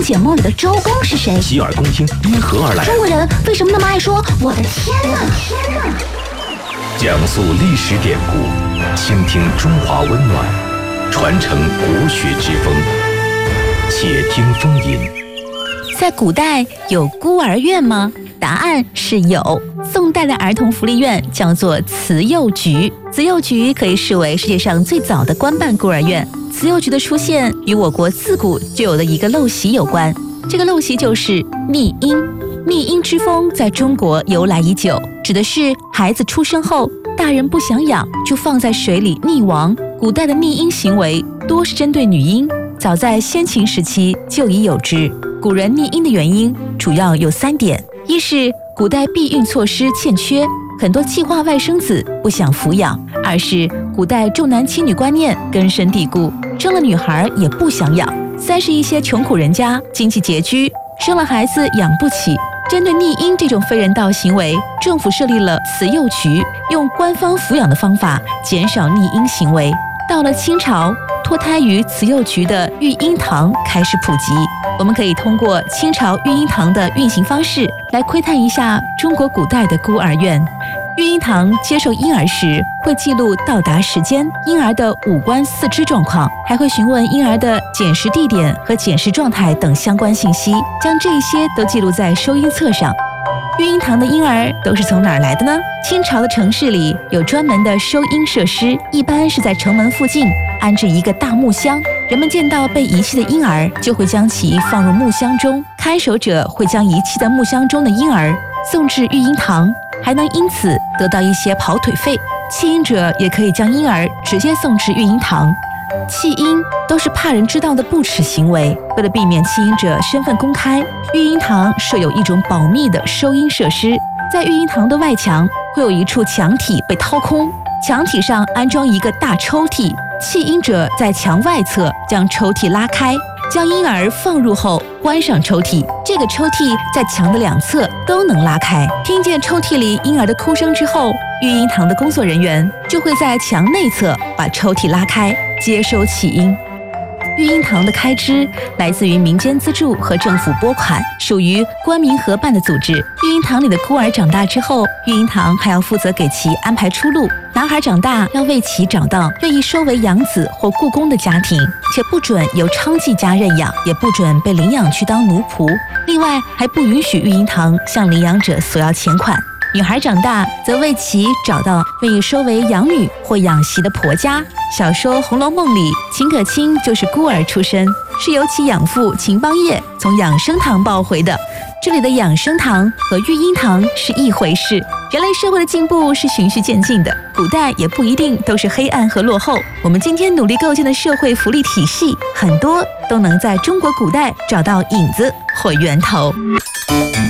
公解梦里的周公是谁？ 洗耳恭听，因何而来？ 中国人为什么那么爱说我的天哪？ 讲述历史典故，倾听中华温暖，传承国学之风。且听风吟。 在古代有孤儿院吗？答案是有。宋代的儿童福利院叫做慈幼局，慈幼局可以视为世界上最早的官办孤儿院。慈幼局的出现与我国自古就有的一个陋习有关，这个陋习就是溺婴。溺婴之风在中国由来已久，指的是孩子出生后，大人不想养就放在水里溺亡。古代的溺婴行为多是针对女婴，早在先秦时期就已有之。古人溺婴的原因主要有3点：一是古代避孕措施欠缺，很多计划外生子不想抚养；二是古代重男轻女观念根深蒂固，生了女孩也不想养；三是一些穷苦人家经济拮据，生了孩子养不起。针对溺婴这种非人道行为，政府设立了慈幼局，用官方抚养的方法减少溺婴行为。到了清朝，脱胎于慈幼局的育婴堂开始普及。我们可以通过清朝育婴堂的运行方式来窥探一下中国古代的孤儿院。育婴堂接受婴儿时，会记录到达时间、婴儿的五官四肢状况，还会询问婴儿的捡食地点和捡食状态等相关信息，将这些都记录在收婴册上。育婴堂的婴儿都是从哪儿来的呢？清朝的城市里有专门的收婴设施，一般是在城门附近安置一个大木箱，人们见到被遗弃的婴儿，就会将其放入木箱中，看守者会将遗弃的木箱中的婴儿送至育婴堂，还能因此得到一些跑腿费。弃婴者也可以将婴儿直接送至育婴堂。弃婴都是怕人知道的不耻行为，为了避免弃婴者身份公开，育婴堂设有一种保密的收婴设施。在育婴堂的外墙会有一处墙体被掏空，墙体上安装一个大抽屉，弃婴者在墙外侧将抽屉拉开，将婴儿放入后关上抽屉，这个抽屉在墙的2侧都能拉开。听见抽屉里婴儿的哭声之后，育婴堂的工作人员就会在墙内侧把抽屉拉开，接收弃婴。育婴堂的开支来自于民间资助和政府拨款，属于官民合办的组织。育婴堂里的孤儿长大之后，育婴堂还要负责给其安排出路。男孩长大要为其找到愿意收为养子或雇工的家庭，且不准由娼妓家认养，也不准被领养去当奴仆。另外，还不允许育婴堂向领养者索要钱款。女孩长大则为其找到愿意收为养女或养媳的婆家。小说《红楼梦》里，秦可卿就是孤儿出身，是由其养父秦邦业从养生堂抱回的。这里的养生堂和育婴堂是一回事。人类社会的进步是循序渐进的，古代也不一定都是黑暗和落后。我们今天努力构建的社会福利体系，很多都能在中国古代找到影子或源头。